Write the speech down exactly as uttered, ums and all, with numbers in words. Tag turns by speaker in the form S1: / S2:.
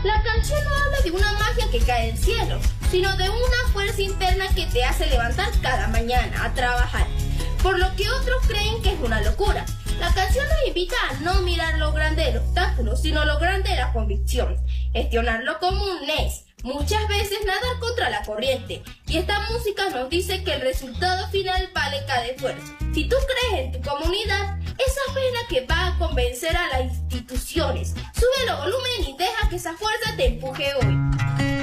S1: La canción no habla de una magia que cae del cielo, sino de una fuerza interna que te hace levantar cada mañana a trabajar, por lo que otros creen que es una locura. La canción nos invita a no mirar lo grande del obstáculo, sino lo grande de la convicción, gestionarlo como un es, muchas veces nadar contra la corriente, y esta música nos dice que el resultado final vale cada esfuerzo. Si tú crees en tu comunidad, esa fe es la que va a convencer a las instituciones. Sube el volumen y deja que esa fuerza te empuje hoy.